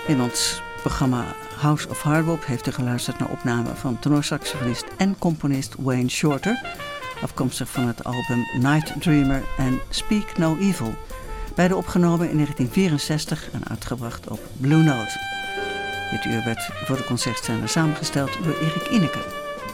In ons programma House of Hardbop heeft u geluisterd naar opnamen van tenorsaxofonist en componist Wayne Shorter, afkomstig van het album Night Dreamer en Speak No Evil. Beide opgenomen in 1964 en uitgebracht op Blue Note. Dit uur werd voor de concertscène samengesteld door Erik Ineke.